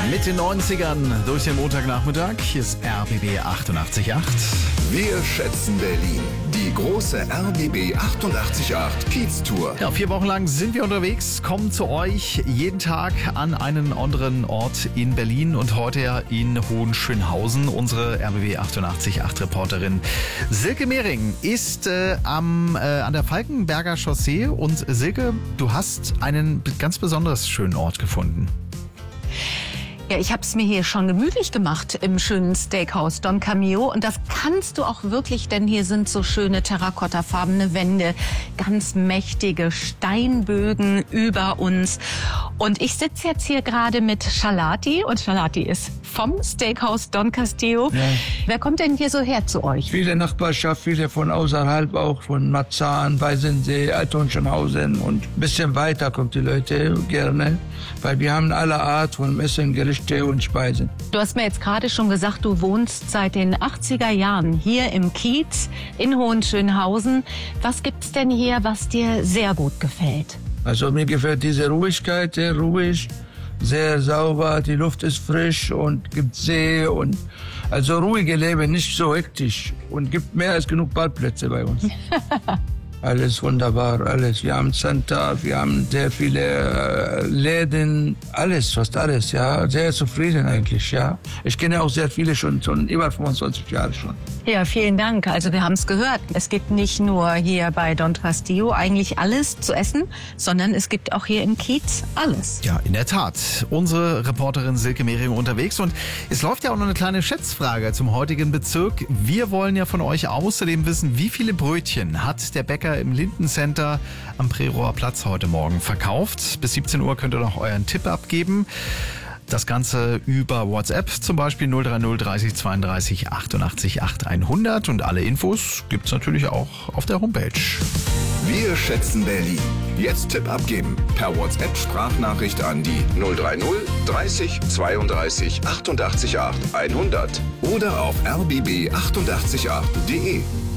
Mit den 90ern durch den Montagnachmittag. Hier ist RBB 88.8. Wir schätzen Berlin. Die große RBB 88.8 Kiez-Tour. Ja, 4 Wochen lang sind wir unterwegs, kommen zu euch jeden Tag an einen anderen Ort in Berlin und heute ja in Hohenschönhausen. Unsere RBB 88.8 Reporterin Silke Mehring ist an der Falkenberger Chaussee. Und Silke, du hast einen ganz besonders schönen Ort gefunden. Ja, ich habe es mir hier schon gemütlich gemacht im schönen Steakhouse Don Camillo. Und das kannst du auch wirklich, denn hier sind so schöne terrakottafarbene Wände, ganz mächtige Steinbögen über uns. Und ich sitze jetzt hier gerade mit Shalati und Shalati ist vom Steakhouse Don Castillo. Ja. Wer kommt denn hier so her zu euch? Viele Nachbarschaft, viele von außerhalb, auch von Marzahn, Weißensee, Althohenschönhausen und ein bisschen weiter kommt die Leute gerne, weil wir haben alle Art von Essen, Gerichte und Speisen. Du hast mir jetzt gerade schon gesagt, du wohnst seit den 80er Jahren hier im Kiez in Hohenschönhausen. Was gibt's denn hier, was dir sehr gut gefällt? Also mir gefällt diese Ruhigkeit, sehr ruhig, sehr sauber, die Luft ist frisch und gibt See und also ruhige Leben, nicht so hektisch und gibt mehr als genug Parkplätze bei uns. Alles wunderbar, alles. Wir haben Center, wir haben sehr viele Läden, alles, fast alles, ja. Sehr zufrieden eigentlich, ja. Ich kenne auch sehr viele schon über 25 Jahre schon. Ja, vielen Dank. Also wir haben es gehört. Es gibt nicht nur hier bei Don Castillo eigentlich alles zu essen, sondern es gibt auch hier im Kiez alles. Ja, in der Tat. Unsere Reporterin Silke Mehring unterwegs und es läuft ja auch noch eine kleine Schätzfrage zum heutigen Bezirk. Wir wollen ja von euch außerdem wissen, wie viele Brötchen hat der Bäcker im Linden Center am Prerower Platz heute Morgen verkauft. Bis 17 Uhr könnt ihr noch euren Tipp abgeben. Das Ganze über WhatsApp, zum Beispiel 030 30 32 88 8 100. Und alle Infos gibt's natürlich auch auf der Homepage. Wir schätzen Berlin. Jetzt Tipp abgeben. Per WhatsApp-Sprachnachricht an die 030 30 32 88 8 100 oder auf rbb888.de.